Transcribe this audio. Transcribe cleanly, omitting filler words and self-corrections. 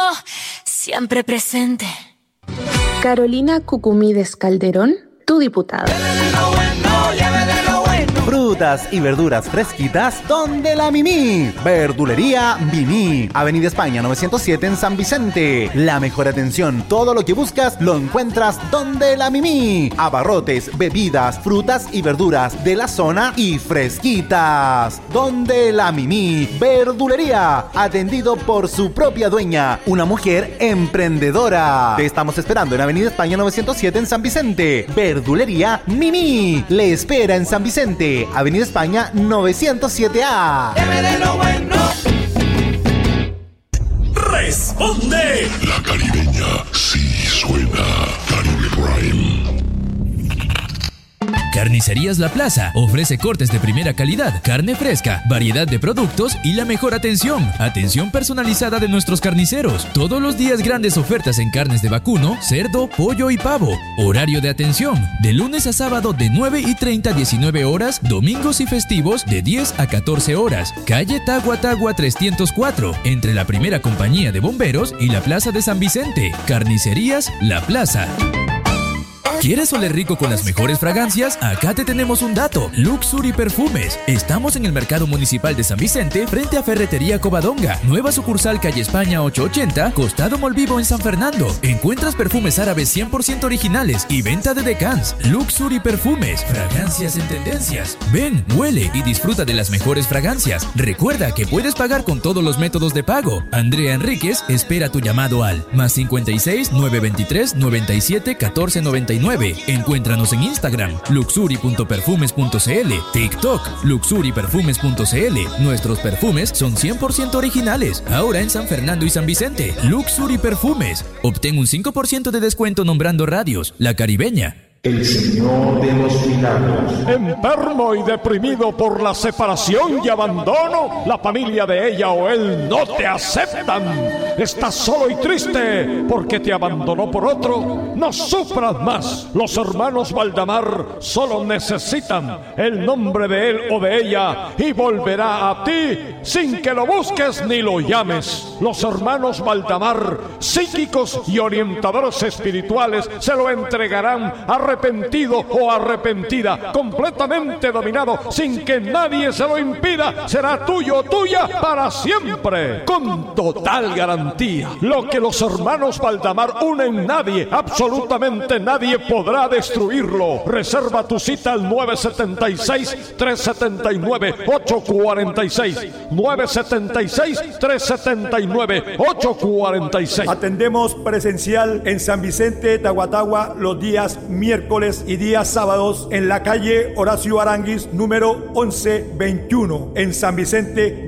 siempre presente. Carolina Cucumides Calderón, tu diputada. Frutas y verduras fresquitas donde la Mimi. Verdulería Mimi. Avenida España 907 en San Vicente. La mejor atención, todo lo que buscas lo encuentras donde la Mimi. Abarrotes, bebidas, frutas y verduras de la zona y fresquitas. Donde la Mimi. Verdulería. Atendido por su propia dueña, una mujer emprendedora. Te estamos esperando en Avenida España 907 en San Vicente. Verdulería Mimi. Le espera en San Vicente. Avenida España 907A. ¡Deme lo bueno! ¡Responde! La caribeña sí suena. Caribe Prime. Carnicerías La Plaza ofrece cortes de primera calidad, carne fresca, variedad de productos y la mejor atención. Atención personalizada de nuestros carniceros. Todos los días grandes ofertas en carnes de vacuno, cerdo, pollo y pavo. Horario de atención, de lunes a sábado de 9:30 a 19 horas, domingos y festivos de 10 a 14 horas. Calle Tagua 304, entre la Primera Compañía de Bomberos y la Plaza de San Vicente. Carnicerías La Plaza. ¿Quieres oler rico con las mejores fragancias? Acá te tenemos un dato. Luxury Perfumes. Estamos en el Mercado Municipal de San Vicente, frente a Ferretería Covadonga. Nueva sucursal Calle España 880, Costado Molvivo en San Fernando. Encuentras perfumes árabes 100% originales y venta de decants. Luxury Perfumes. Fragancias en tendencias. Ven, huele y disfruta de las mejores fragancias. Recuerda que puedes pagar con todos los métodos de pago. Andrea Enríquez espera tu llamado al +56 923 97 14 99. Encuéntranos en Instagram, luxury.perfumes.cl, TikTok, luxuryperfumes.cl. Nuestros perfumes son 100% originales, ahora en San Fernando y San Vicente. Luxury Perfumes. Obtén un 5% de descuento nombrando radios, La Caribeña. El Señor de los Milagros. Enfermo y deprimido por la separación y abandono, la familia de ella o él no te aceptan. Estás solo y triste porque te abandonó por otro. No sufras más. Los hermanos Valdamar solo necesitan el nombre de él o de ella y volverá a ti sin que lo busques ni lo llames. Los hermanos Valdamar, psíquicos y orientadores espirituales, se lo entregarán arrepentido o arrepentida, completamente dominado, sin que nadie se lo impida. Será tuyo o tuya para siempre, con total garantía. Lo que los hermanos Valdamar unen, nadie, absolutamente nadie podrá destruirlo. Reserva tu cita al 976-379-846. 976-379-846. Atendemos presencial en San Vicente, Tahuatahua, los días miércoles y días sábados en la calle Horacio Aranguis, número 1121, en San Vicente.